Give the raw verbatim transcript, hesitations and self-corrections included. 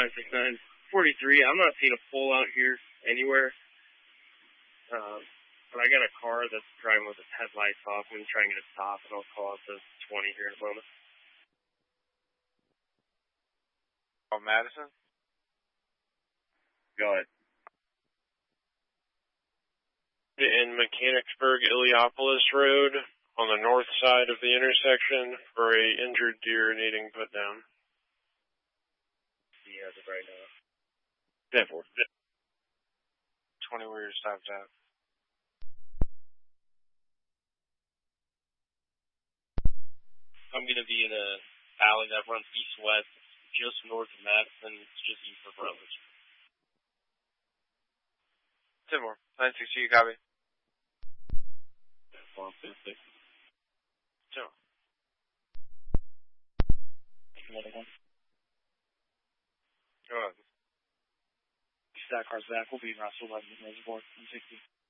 nine six nine forty-three. I'm not seeing a pole out here anywhere. Uh, but I got a car that's driving with its headlights off. I'm going to try and get it stopped, and I'll call out to twenty here in a moment. Oh, Madison? Go ahead. In Mechanicsburg, Iliopolis Road, on the north side of the intersection, for a injured deer needing put down. He has it right now. ten four. twenty where you're stopped at. I'm going to be in a alley that runs east-west, just north of Madison. It's just east of Rutledge. ten four. nine six two, you copy? One fifty. Two. Another one. Go ahead. Stack cars back. We'll be in Russell, eleven Reservoir, one sixty.